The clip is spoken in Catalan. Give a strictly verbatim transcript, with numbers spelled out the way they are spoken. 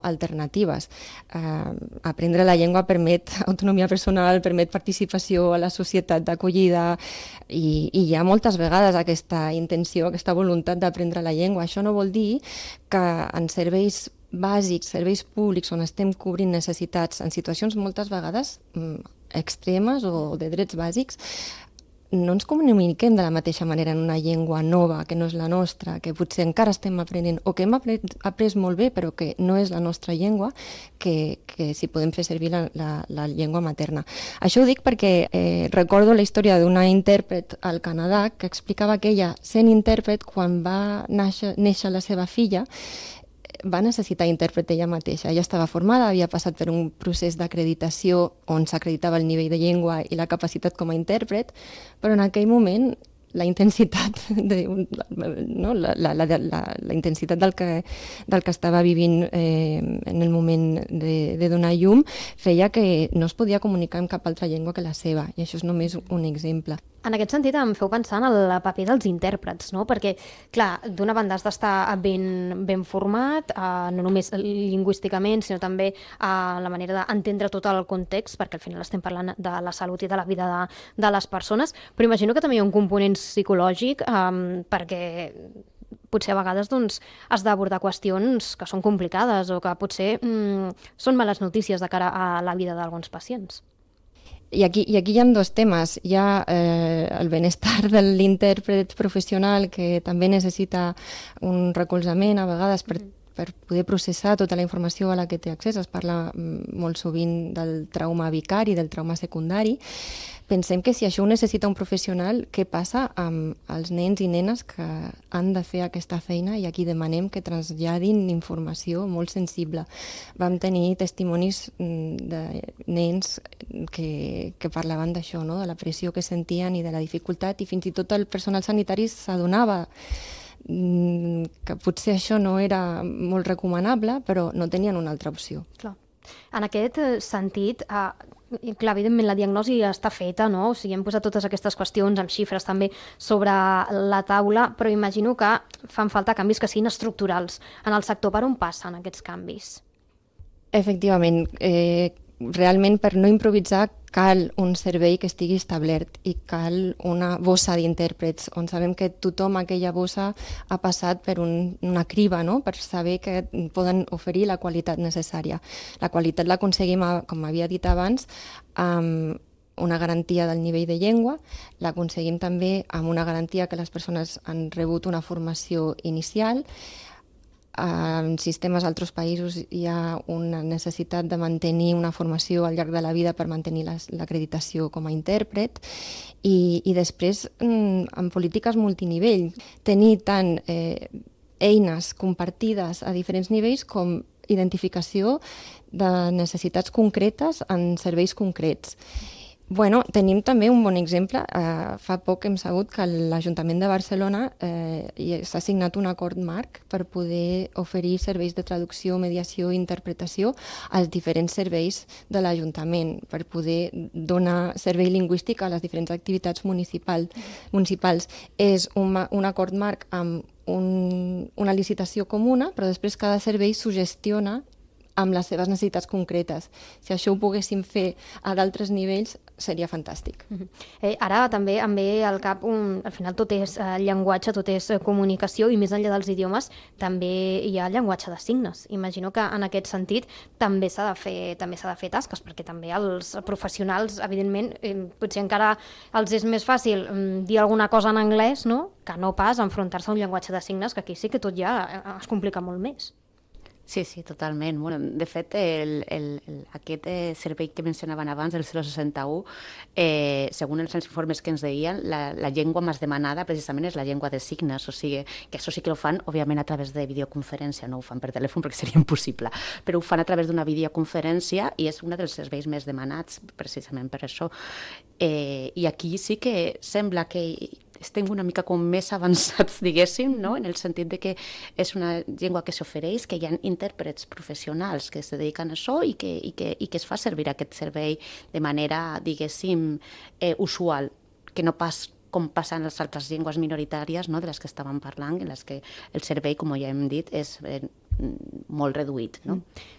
alternatives. Eh, aprendre la llengua permet autonomia personal, permet participació a la societat d'acollida i, i hi ha moltes vegades aquesta intenció, aquesta voluntat d'aprendre la llengua. Això no vol dir que en serveis bàsics, serveis públics on estem cobrint necessitats en situacions moltes vegades mm, extremes o de drets bàsics, no ens comuniquem de la mateixa manera en una llengua nova que no és la nostra, que potser encara estem aprenent o que hem après, après molt bé però que no és la nostra llengua, que, que si podem fer servir la, la, la llengua materna. Això ho dic perquè eh, recordo la història d'una intèrpret al Canadà que explicava que ella, sent intèrpret, quan va néixer, néixer la seva filla, va necessitar intèrpret ella mateixa. Ella estava formada, havia passat per un procés d'acreditació on s'acreditava el nivell de llengua i la capacitat com a intèrpret, però en aquell moment la intensitat de, no? la, la, la, la, la intensitat del que, del que estava vivint eh, en el moment de, de donar llum feia que no es podia comunicar en cap altra llengua que la seva, i això és només un exemple. En aquest sentit em feu pensar en el paper dels intèrprets, no? Perquè, clar, d'una banda has d'estar ben, ben format, eh, no només lingüísticament, sinó també a eh, la manera d'entendre tot el context, perquè al final estem parlant de la salut i de la vida de, de les persones, però imagino que també hi ha un component psicològic, eh, perquè potser a vegades doncs, has d'abordar qüestions que són complicades o que potser mm, són males notícies de cara a la vida d'alguns pacients. I aquí, I aquí hi ha dos temes. Hi ha eh, el benestar de l'intèrpret professional, que també necessita un recolzament a vegades per, per poder processar tota la informació a la que té accés. Es parla molt sovint del trauma vicari, del trauma secundari. Pensem que si això ho necessita un professional, què passa amb els nens i nenes que han de fer aquesta feina i aquí demanem que traslladin informació molt sensible. Vam tenir testimonis de nens que, que parlaven d'això, no? De la pressió que sentien i de la dificultat, i fins i tot el personal sanitari s'adonava que potser això no era molt recomanable, però no tenien una altra opció. Clar. En aquest sentit, eh, clar, evidentment la diagnosi està feta, no? O sigui, hem posat totes aquestes qüestions amb xifres també sobre la taula, però imagino que fan falta canvis que siguin estructurals en el sector. Per on passen aquests canvis? Efectivament, eh, realment per no improvisar cal un servei que estigui establert i cal una bossa d'intèrprets on sabem que tothom a aquella bossa ha passat per un, una criba, no? Per saber que poden oferir la qualitat necessària. La qualitat l'aconseguim, com havia dit abans, amb una garantia del nivell de llengua, l'aconseguim també amb una garantia que les persones han rebut una formació inicial. En sistemes d'altres països hi ha una necessitat de mantenir una formació al llarg de la vida per mantenir l'acreditació com a intèrpret i, i després en polítiques multinivell tenir tant eh, eines compartides a diferents nivells com identificació de necessitats concretes en serveis concrets. Bueno, tenim també un bon exemple. Uh, fa poc hem sabut que l'Ajuntament de Barcelona eh, s'ha signat un acord marc per poder oferir serveis de traducció, mediació i interpretació als diferents serveis de l'Ajuntament, per poder donar servei lingüístic a les diferents activitats municipal, municipals. És un, un acord marc amb un, una licitació comuna, però després cada servei s'ho gestiona amb les seves necessitats concretes. Si això ho poguéssim fer a d'altres nivells, seria fantàstic. Uh-huh. eh, ara també em ve al cap, un, al final tot és eh, llenguatge, tot és eh, comunicació, i més enllà dels idiomes també hi ha llenguatge de signes. Imagino que en aquest sentit també s'ha de fer, també s'ha de fer tasques, perquè també els professionals, evidentment, eh, potser encara els és més fàcil eh, dir alguna cosa en anglès, no?, que no pas enfrontar-se a un llenguatge de signes, que aquí sí que tot ja es complica molt més. Sí, sí, totalment. Bueno, de fet, el, el, el, aquest eh, servei que mencionaven abans, el zero seixanta u, eh, segons els informes que ens deien, la, la llengua més demanada precisament és la llengua de signes, o sigui, que això sí que ho fan, òbviament, a través de videoconferència, no ho fan per telèfon perquè seria impossible, però ho fan a través d'una videoconferència i és un dels serveis més demanats, precisament per això. Eh, I aquí sí que sembla que estem una mica com més avançats, diguéssim, no? En el sentit de que és una llengua que s'ofereix, que hi ha intèrprets professionals que es dediquen a això i que, i que, i que es fa servir aquest servei de manera, diguéssim, eh, usual, que no pas com passa en les altres llengües minoritàries, no?, de les que estàvem parlant, en les que el servei, com ja hem dit, és eh, molt reduït. No?